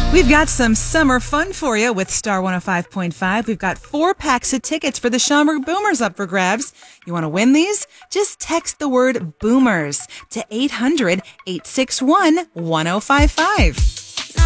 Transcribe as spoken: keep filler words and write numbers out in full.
We've got some summer fun for you with Star one oh five point five. We've got four packs of tickets for the Schaumburg Boomers up for grabs. You want to win these? Just text the word Boomers to eight hundred, eight six one, one oh five five.